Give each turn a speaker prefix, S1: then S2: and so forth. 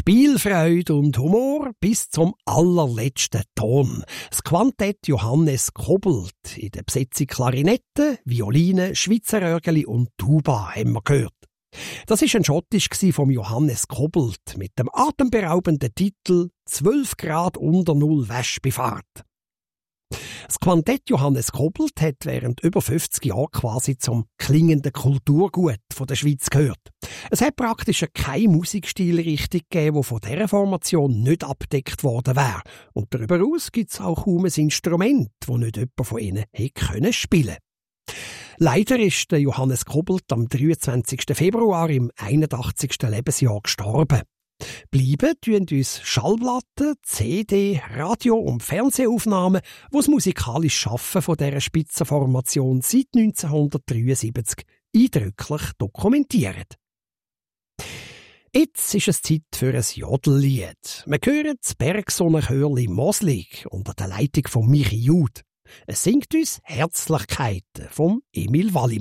S1: Spielfreude und Humor bis zum allerletzten Ton. Das Quantett Johannes Kobelt in der Besetzung Klarinette, Violine, Schweizer Örgeli und Tuba haben wir gehört. Das war ein Schottisch vom Johannes Kobelt mit dem atemberaubenden Titel «12 Grad unter Null Wespenfahrt». Das Quantett Johannes Kobelt hat während über 50 Jahren quasi zum klingenden Kulturgut von der Schweiz gehört. Es hat praktisch keine Musikstilrichtung gegeben, die von dieser Formation nicht abgedeckt worden wäre. Und darüber hinaus gibt es auch kaum ein Instrument, das nicht jemand von ihnen hätte spielen können. Leider ist der Johannes Kobelt am 23. Februar im 81. Lebensjahr gestorben. Bleiben tun uns Schallplatten, CD, Radio- und Fernsehaufnahmen, die das musikalische Schaffen von dieser Spitzenformation seit 1973 eindrücklich dokumentieren. Jetzt ist es Zeit für ein Jodellied. Wir hören das Bergsonnenchörli Moslig unter der Leitung von Michi Jud. Es singt uns Herzlichkeiten vom Emil Wallimann.